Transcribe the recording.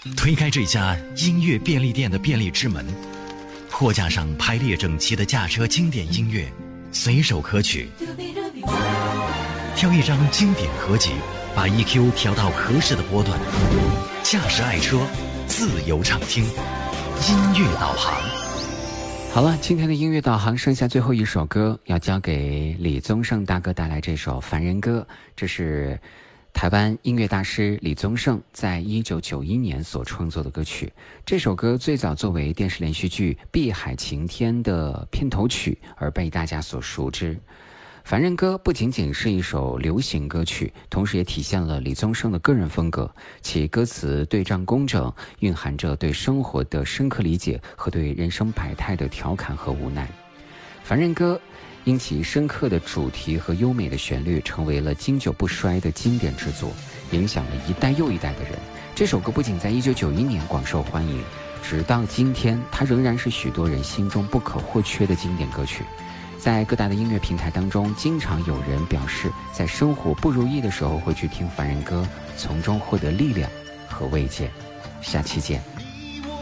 推开这家音乐便利店的便利之门，货架上排列整齐的驾车经典音乐，随手可取。挑一张经典合集，把 EQ 调到合适的波段，驾驶爱车，自由畅听，音乐导航。 好了，今天的音乐导航剩下最后一首歌，要交给李宗盛大哥带来这首《凡人歌》，这是台湾音乐大师李宗盛在1991年所创作的歌曲。这首歌最早作为电视连续剧《碧海晴天》的片头曲而被大家所熟知。凡人歌不仅仅是一首流行歌曲，同时也体现了李宗盛的个人风格，其歌词对仗工整，蕴含着对生活的深刻理解和对人生百态的调侃和无奈。凡人歌因其深刻的主题和优美的旋律，成为了经久不衰的经典之作，影响了一代又一代的人。这首歌不仅在1991年广受欢迎，直到今天它仍然是许多人心中不可或缺的经典歌曲。在各大的音乐平台当中，经常有人表示在生活不如意的时候会去听凡人歌，从中获得力量和慰藉。下期见。